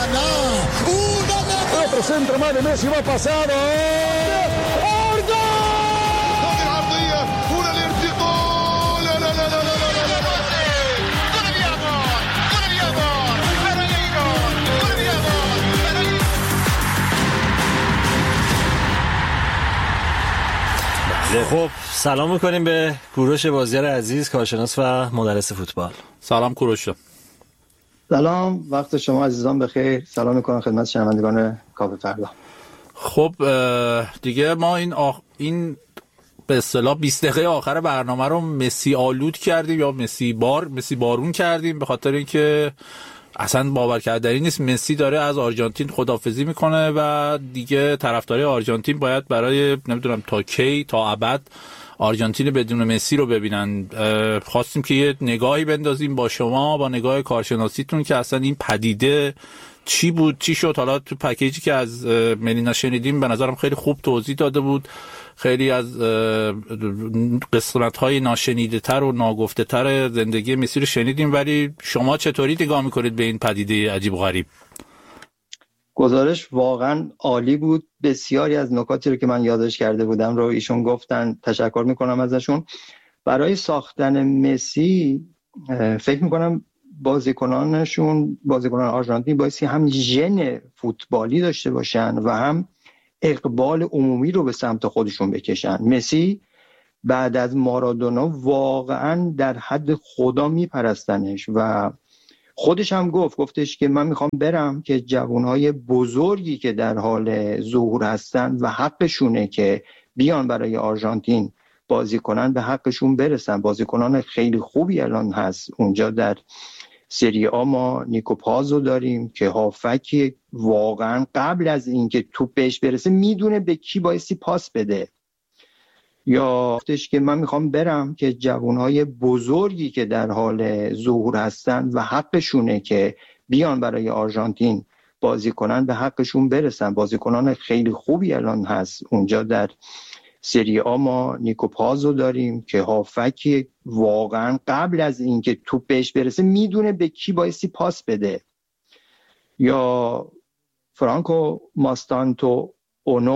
Otro centro más de Messi, va pasado. خب سلام میکنیم به کوروش بازیگر عزیز، کارشناس و مدرس فوتبال. سلام کوروش. سلام، وقت شما عزیزان بخیر. سلام میکنم خدمت شنوندگان کافه فردا. خب دیگه ما این به اصطلاح 20 دقیقه آخر برنامه رو مسی آلود کردیم یا مسی بارون کردیم، به خاطر اینکه اصلا باور کردنی نیست مسی داره از آرژانتین خداحافظی میکنه و دیگه طرفدارای آرژانتین باید برای نمیدونم تا کی تا ابد آرژانتین بدون مسی رو ببینن. خواستیم که یه نگاهی بندازیم با شما، با نگاه کارشناسیتون، که اصلا این پدیده چی بود، چی شد. حالا تو پکیجی که از ملینا شنیدیم به نظرم خیلی خوب توضیح داده بود، خیلی از قسمت‌های ناشنیده تر و ناگفته تر زندگی مسی رو شنیدیم، ولی شما چطوری نگاه می‌کنید به این پدیده عجیب و غریب؟ گزارش واقعا عالی بود. بسیاری از نکاتی رو که من یادداشت کرده بودم رو ایشون گفتن، تشکر میکنم ازشون. برای ساختن مسی فکر میکنم بازیکنان آرژانتین بایستی هم ژن فوتبالی داشته باشن و هم اقبال عمومی رو به سمت خودشون بکشن. مسی بعد از مارادونا واقعا در حد خدا میپرستنش و خودش هم گفتش که من میخوام برم که جوانهای بزرگی که در حال ظهور هستن و حقشونه که بیان برای آرژانتین بازی کنن به حقشون برسن. بازیکنان خیلی خوبی الان هست اونجا. در سری آ ما نیکو پازو داریم که هافکی واقعا قبل از اینکه توپ بهش برسه میدونه به کی بایستی پاس بده. یا گفتش که من میخوام برم که جوانهای بزرگی که در حال ظهور هستن و حقشونه که بیان برای آرژانتین بازی کنن به حقشون برسن. بازیکنان خیلی خوبی الان هست اونجا. در سری آ ما نیکو پازو داریم که هافکی واقعا قبل از اینکه توپ بهش برسه میدونه به کی بایستی پاس بده. یا فرانکو ماستانتو اونو